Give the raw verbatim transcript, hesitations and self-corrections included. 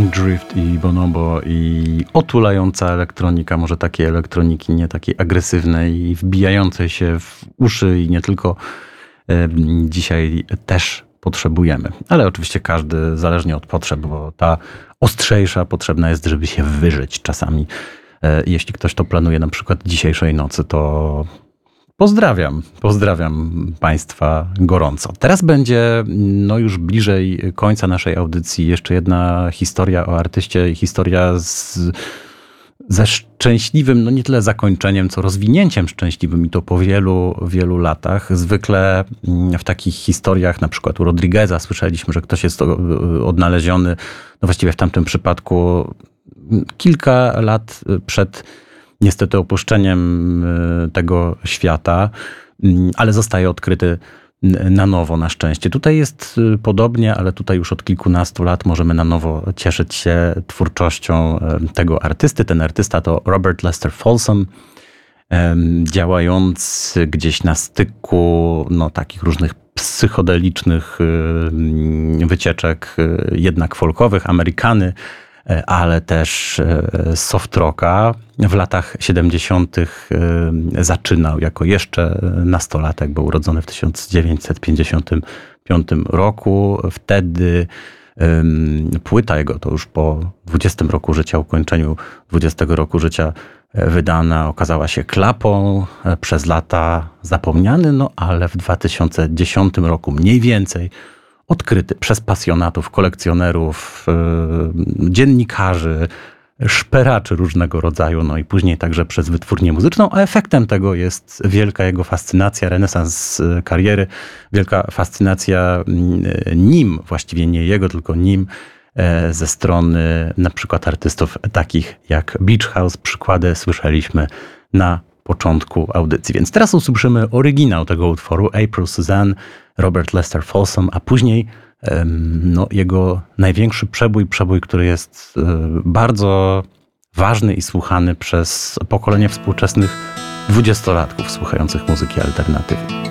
Drift i Bonobo i otulająca elektronika, może takiej elektroniki nie takiej agresywnej i wbijającej się w uszy i nie tylko, e, dzisiaj też potrzebujemy. Ale oczywiście każdy zależnie od potrzeb, bo ta ostrzejsza potrzebna jest, żeby się wyżyć czasami. E, jeśli ktoś to planuje na przykład dzisiejszej nocy, to pozdrawiam, pozdrawiam Państwa gorąco. Teraz będzie no już bliżej końca naszej audycji jeszcze jedna historia o artyście, historia z, ze szczęśliwym, no nie tyle zakończeniem, co rozwinięciem szczęśliwym i to po wielu, wielu latach. Zwykle w takich historiach, na przykład u Rodrigueza słyszeliśmy, że ktoś jest odnaleziony, no właściwie w tamtym przypadku kilka lat przed niestety opuszczeniem tego świata, ale zostaje odkryty na nowo na szczęście. Tutaj jest podobnie, ale tutaj już od kilkunastu lat możemy na nowo cieszyć się twórczością tego artysty. Ten artysta to Robert Lester Folsom, działający gdzieś na styku no, takich różnych psychodelicznych wycieczek, jednak folkowych, Amerykany, ale też soft rocka. W latach siedemdziesiątych zaczynał jako jeszcze nastolatek, był urodzony w tysiąc dziewięćset pięćdziesiątym piątym roku. Wtedy płyta jego, to już po dwudziestym roku życia, ukończeniu dwudziestego roku życia wydana, okazała się klapą, przez lata zapomniany, no ale w dwa tysiące dziesiątym roku mniej więcej odkryty przez pasjonatów, kolekcjonerów, yy, dziennikarzy, szperaczy różnego rodzaju, no i później także przez wytwórnię muzyczną, a efektem tego jest wielka jego fascynacja, renesans kariery, wielka fascynacja nim, właściwie nie jego, tylko nim, yy, ze strony na przykład artystów takich jak Beach House. Przykłady słyszeliśmy na początku audycji. Więc teraz usłyszymy oryginał tego utworu, April Suzanne, Robert Lester Folsom, a później no, jego największy przebój, przebój, który jest bardzo ważny i słuchany przez pokolenie współczesnych dwudziestolatków słuchających muzyki alternatywnej.